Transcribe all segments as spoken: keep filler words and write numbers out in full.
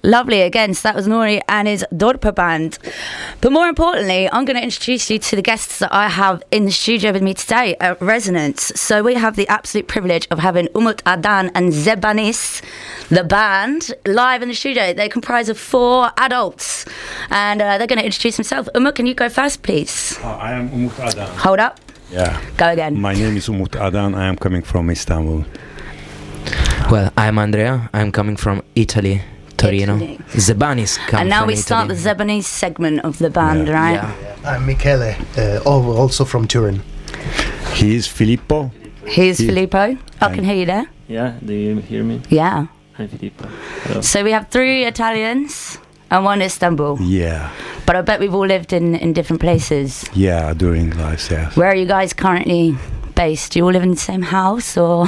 Lovely. Again, so that was Nori and his Dorpa band. But more importantly, I'm going to introduce you to the guests that I have in the studio with me today at Resonance. So we have the absolute privilege of having Umut Adan and Zebanis, the band, live in the studio. They comprise of four adults, and uh, they're going to introduce themselves. Umut, can you go first, please? Uh, I am Umut Adan. Hold up. Yeah. Go again. My name is Umut Adan. I am coming from Istanbul. Well, I'm Andrea. I'm coming from Italy. Torino. Italy. Zebanis come And now from we start the Italy. Zebanese segment of the band, Yeah. right? Yeah. I'm Michele, uh, al- also from Turin. He is Filippo. Here's He- Filippo. I Thank- can hear you there. Yeah, do you hear me? Yeah. I'm Filippo. Hello. So we have three Italians and one Istanbul. Yeah. But I bet we've all lived in, in different places. Yeah, during life, yes. Where are you guys currently based? Do you all live in the same house or?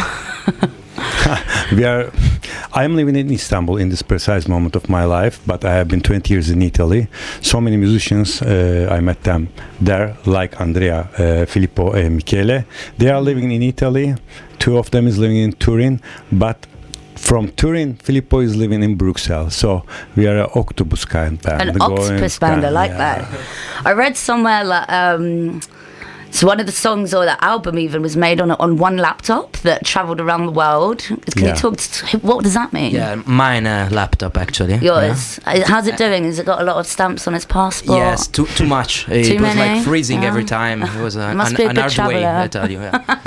We are. I am living in Istanbul in this precise moment of my life, but I have been twenty years in Italy. So many musicians, uh, I met them there, like Andrea, uh, Filippo, and Michele. They are living in Italy. Two of them is living in Turin, but from Turin, Filippo is living in Bruxelles. So we are an octopus kind band. An going octopus band, I like yeah. that. I read somewhere like um, so one of the songs or the album even was made on on one laptop that travelled around the world. Can Yeah. you talk? To, what does that mean? Yeah, mine uh, laptop actually. Yours. Uh, How's it doing? Has it got a lot of stamps on its passport? Yes, too too much. It Too was many? like freezing Yeah. every time. It was a, Must an, be a an good hard way, traveller. I tell you.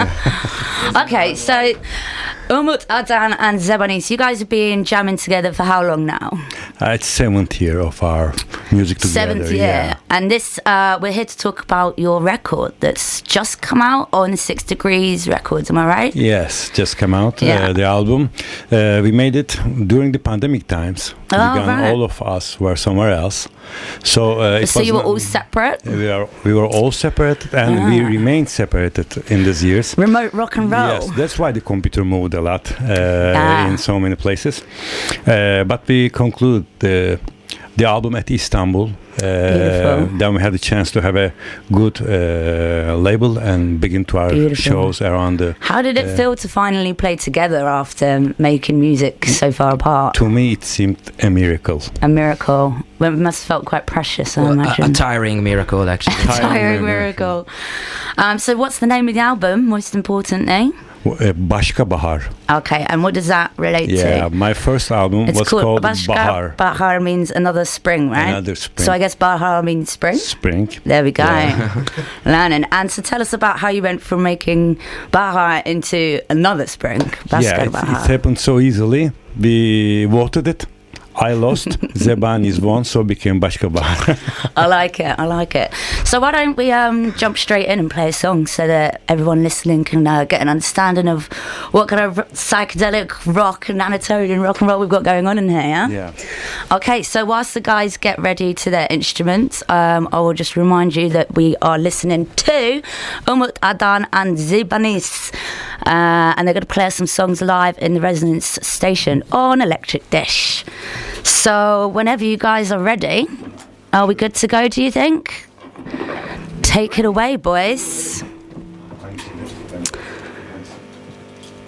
Yeah. Okay, so Umut Adan and Zebanis, you guys have been jamming together for how long now? Uh, it's seventh year of our music together. Seventh year. Yeah. And this, uh, we're here to talk about your record that's just come out on Six Degrees Records, am I right? Yes, just come out, Yeah. uh, the album. Uh, we made it during the pandemic times. Oh, Began, right. all of us were somewhere else. So, uh, it So was you were not- all separate? We are we were all separated, and we Ah. remained separated in these years. Remote rock and roll? Yes, that's why the computer moved a lot uh, Ah. in so many places. Uh, but we concluded the the album at Istanbul. Uh, Beautiful. then we had the chance to have a good uh, label and begin to our Beautiful. shows around the. How did it Uh, feel to finally play together after making music so far apart? To me, it seemed a miracle. A miracle. Well, it must have felt quite precious, I Well, a, imagine. a tiring miracle actually. A tiring tiring miracle. Um, so what's the name of the album, most importantly? Uh, Başka Bahar. Okay, and what does that relate Yeah, to? my first album It's was called, called Başka Bahar. Bahar means another spring, right? Another spring. So I guess Bahar means spring? Spring. There we go. Yeah. Learning. And so tell us about how you went from making Bahar into another spring. Başka Yeah, it, it Bahar. happened so easily. We voted it. I lost. Zebanis won, so became Başka Bahar. I like it. I like it. So why don't we um, jump straight in and play a song so that everyone listening can uh, get an understanding of what kind of r- psychedelic rock and Anatolian rock and roll we've got going on in here, yeah? Yeah. Okay, so whilst the guys get ready to their instruments, um, I will just remind you that we are listening to Umut Adan and Zebanis. Uh, and they're going to play us some songs live in the Resonance station on Electric Dish. So whenever you guys are ready, are we good to go, do you think? Take it away, boys.